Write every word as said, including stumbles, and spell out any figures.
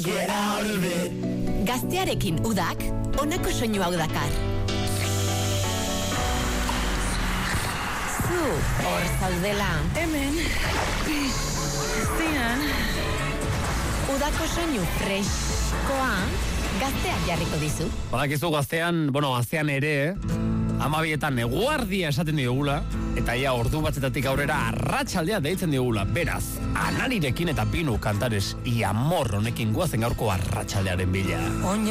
get out of it. Gaztearekin udak, honako soinu hau dakar. Zu, hor zaudela. Hemen, piztinan. Udako soinu freskoa, gazteak jarriko dizu. Badakizu gaztean, bueno, gaztean ere, amabietan eguardia esaten diogula, eta ia ordu batzetatik aurrera arratsaldea deitzen diogula. Beraz, Anarirekin eta Binu kantares i amor honekin guazen gaurko arratsaldearen bila.